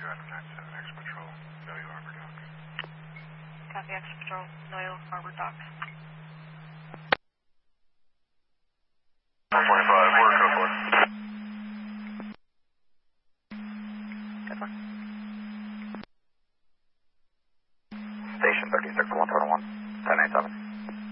X Patrol, Noyo Harbor Docks. Copy, X Patrol, Noyo Harbor Docks. 445, order code 4. Good one. Station 36, 121, 1087.